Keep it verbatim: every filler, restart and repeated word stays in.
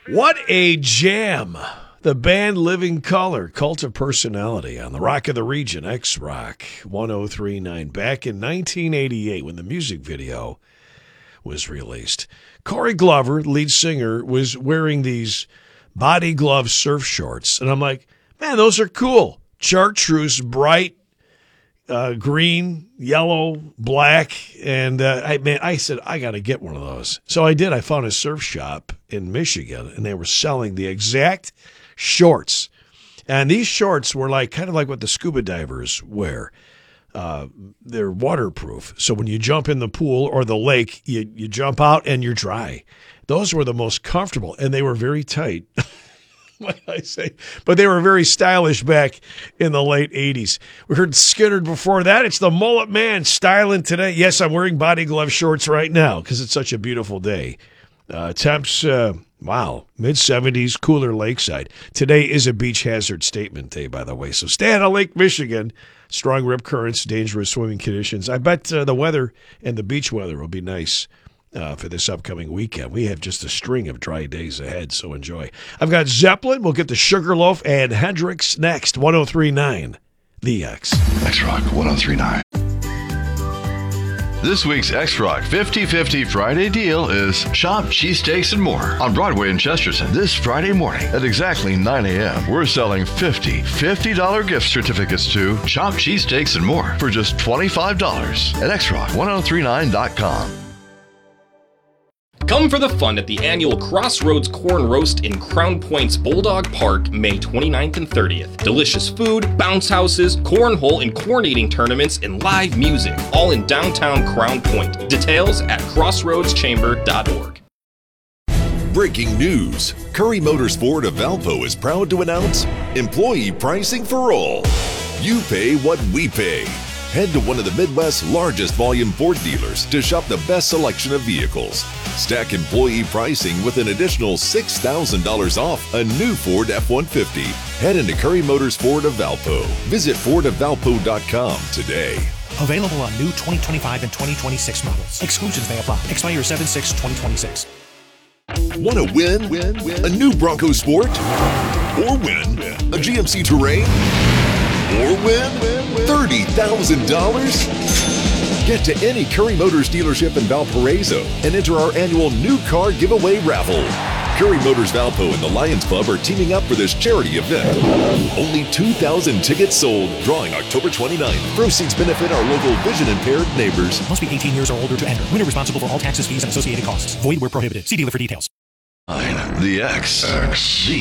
What a jam. The band Living Color, Cult of Personality on the Rock of the Region, X-Rock one oh three point nine. Back in nineteen eighty-eight when the music video was released. Corey Glover, lead singer, was wearing these body glove surf shorts. And I'm like, man, those are cool. Chartreuse, bright, uh, green, yellow, black. And uh, I, man, I said, I got to get one of those. So I did. I found a surf shop in Michigan, and they were selling the exact shorts. And these shorts were like kind of like what the scuba divers wear. Uh, they're waterproof. So when you jump in the pool or the lake, you, you jump out and you're dry. Those were the most comfortable, and they were very tight. What did I say? But they were very stylish back in the late eighties. We heard Skinner before that. It's the Mullet Man styling today. Yes, I'm wearing body glove shorts right now because it's such a beautiful day. Uh, temps, uh, wow, mid seventies, cooler lakeside. Today is a beach hazard statement day, by the way. So stay out of Lake Michigan. Strong rip currents, dangerous swimming conditions. I bet uh, the weather and the beach weather will be nice uh, for this upcoming weekend. We have just a string of dry days ahead, so enjoy. I've got Zeppelin. We'll get the Sugarloaf and Hendrix next. one oh three point nine, The X. X-Rock one oh three point nine. This week's X-Rock fifty fifty Friday deal is Shop Cheesesteaks and More on Broadway in Chesterton. This Friday morning at exactly nine a.m. We're selling fifty fifty dollars gift certificates to Shop Cheesesteaks and More for just twenty-five dollars at X Rock one oh three nine dot com. Come for the fun at the annual Crossroads Corn Roast in Crown Point's Bulldog Park, May twenty-ninth and thirtieth. Delicious food, bounce houses, cornhole and corn eating tournaments, and live music, all in downtown Crown Point. Details at crossroads chamber dot org. Breaking news. Curry Motors Ford of Valpo is proud to announce employee pricing for all. You pay what we pay. Head to one of the Midwest's largest volume Ford dealers to shop the best selection of vehicles. Stack employee pricing with an additional six thousand dollars off a new Ford F one fifty. Head into Curry Motors Ford of Valpo. Visit ford of valpo dot com today. Available on new twenty twenty-five and twenty twenty-six models. Exclusions may apply. Expire seven six twenty twenty-six. Want to win? Win? Win? A new Bronco Sport? Or win? A G M C Terrain? Or win thirty thousand dollars? Get to any Curry Motors dealership in Valparaiso and enter our annual new car giveaway raffle. Curry Motors Valpo and the Lions Club are teaming up for this charity event. Only two thousand tickets sold, drawing October twenty-ninth. Proceeds benefit our local vision-impaired neighbors. Must be eighteen years or older to enter. Winner responsible for all taxes, fees, and associated costs. Void where prohibited. See dealer for details. The X. X. The